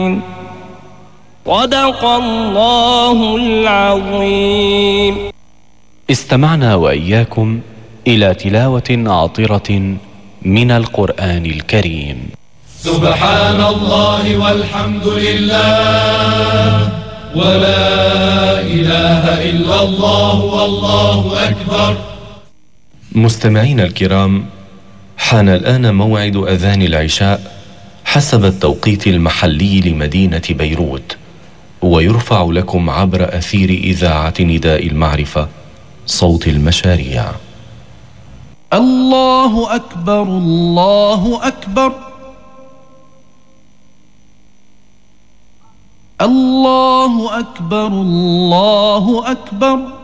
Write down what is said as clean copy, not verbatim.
صدق الله العظيم. استمعنا وإياكم إلى تلاوة عاطرة من القرآن الكريم. سبحان الله والحمد لله ولا إله إلا الله والله أكبر. مستمعينا الكرام، حان الآن موعد أذان العشاء حسب التوقيت المحلي لمدينة بيروت، ويرفع لكم عبر أثير إذاعة نداء المعرفة صوت المشاريع. الله أكبر الله أكبر الله أكبر الله أكبر.